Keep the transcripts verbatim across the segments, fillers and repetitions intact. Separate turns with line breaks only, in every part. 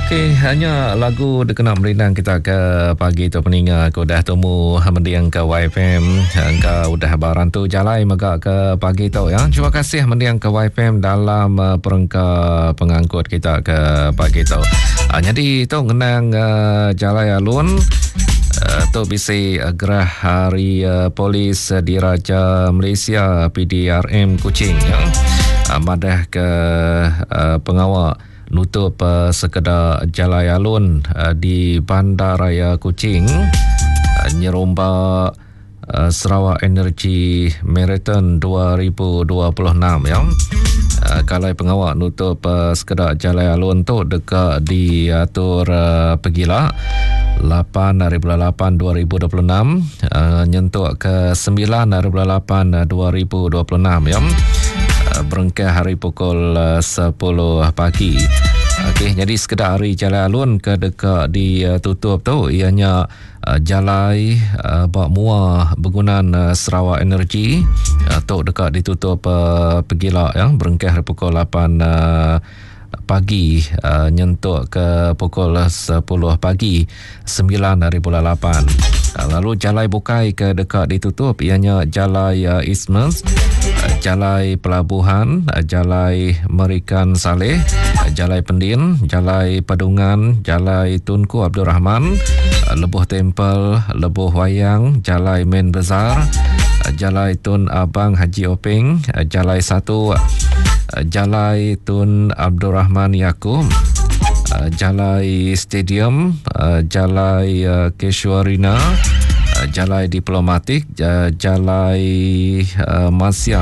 Okey, hanya lagu dekenam merindang kita ke pagi tu peninga aku dah temu mendiang ke Y F M ke udah barantu jalai mega ke pagi tu ya. Terima kasih mendiang ke Y F M dalam uh, perengka pengangkut kita ke pagi tu. Uh, jadi tu ngenang uh, jalai alun uh, tu bisi uh, gerah hari uh, polis uh, Diraja Malaysia P D R M Kuching ya. Uh, madah ke uh, pengawal nutup uh, sekedar jalai alun uh, di Bandaraya Kuching uh, nyeromba uh, Sarawak Energy Marathon dua ribu dua puluh enam ya. Uh, kalai pengawal nutup uh, sekedar jalai alun tu dekat diatur uh, pegila lapan hari bulan lapan dua ribu dua puluh enam uh, nyentuk ke sembilan hari bulan lapan dua ribu dua puluh enam ya. Berengkah hari pukul uh, sepuluh pagi. Okey, jadi sekedar hari jalai alun ke dekat ditutup tu ianya uh, jalai uh, bak muar bangunan uh, Sarawak Energy uh, tu dekat ditutup uh, pegila ya, berengkah hari pukul lapan uh, pagi uh, nyentuk ke pukul sepuluh pagi sembilan hari bulan lapan. Uh, lalu jalai bukai ke dekat ditutup ianya jalai uh, Isthmus, uh, jalai Pelabuhan, uh, jalai Merikan Saleh, uh, jalai Pendin, jalai Padungan, jalai Tunku Abdul Rahman, uh, Lebuh Tempel, Lebuh Wayang, jalai Main Bazar, uh, jalai Tun Abang Haji Openg, uh, jalai satu uh, jalai Tun Abdul Rahman Yaakob, uh, jalai Stadium, uh, jalai uh, Keshwarina, uh, jalai Diplomatik, uh, jalai uh, Masya.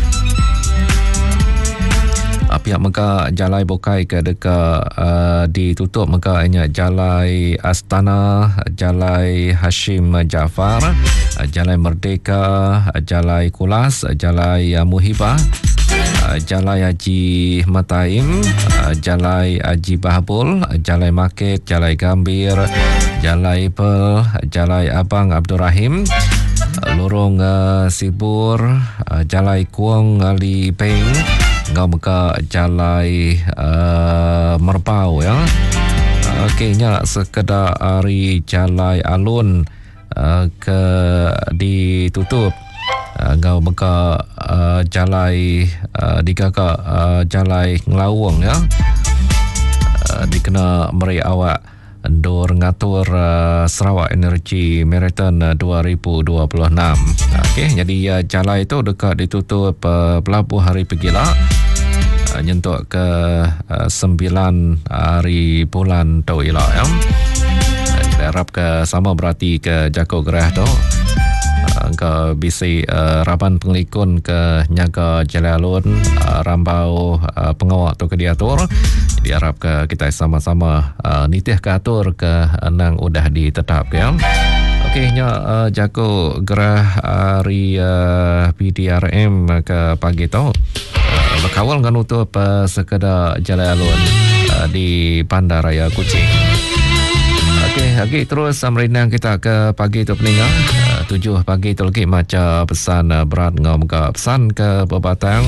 Uh, pihak Mega jalai bukai ke dekat uh, ditutup Mega ianya jalai Astana, jalai Hashim Jaafar, uh, jalai Merdeka, uh, jalai Kulas, uh, jalai uh, Muhibah, Uh, jalai Haji Mataim, uh, jalai Haji Bahabul, uh, jalai Market, jalai Gambir, jalai Pearl, uh, jalai Abang Abdul Rahim, uh, lorong uh, Sibur, uh, jalai Kuang Ali Peng, ngau muka jalai uh, Merbau ya. Uh, Okey, nya sekedar hari jalai alun uh, ke ditutup. Uh, ngau meka uh, jalai uh, digagak uh, jalai ngelawang ya, uh, dikena meri awak dor ngatur uh, Sarawak Energy Marathon uh, dua ribu dua puluh enam. Okey, jadi uh, jalai itu dekat ditutup uh, pelabuh hari pegila uh, nyentuk ke uh, sembilan hari bulan tau ila ya. Uh, kita harap ke sama berarti ke jako gerah tu ke bisi uh, raban pengelikun ke nyaga jalai alun uh, rambau uh, pengawak tu ke diatur. Jadi harap ke kita sama-sama uh, nitih ke atur ke nang udah ditetap ya. Okey, nya uh, jago gerah hari uh, P D R M ke pagi tu uh, berkawal dengan utup uh, sekedar jalai alun uh, di Bandaraya Kuching. Okey, okey, terus merindang kita ke pagi tu peninga. Uh, tujuh pagi tu lagi macam pesan uh, berat ngau muka pesan ke Babatang.